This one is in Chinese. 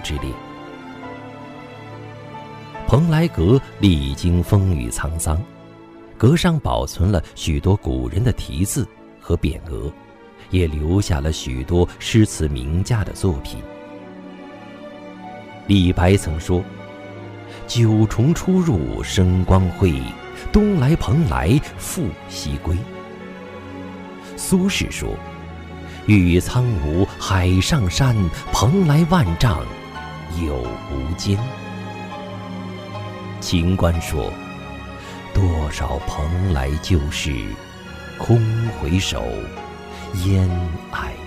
之列。蓬莱阁历经风雨沧桑，阁上保存了许多古人的题字和匾额，也留下了许多诗词名家的作品。李白曾说：“九重出入生光辉，东来蓬莱复西归。”苏轼说：“玉苍梧海上山，蓬莱万丈有无间。”秦观说：“多少蓬莱旧事，空回首，烟霭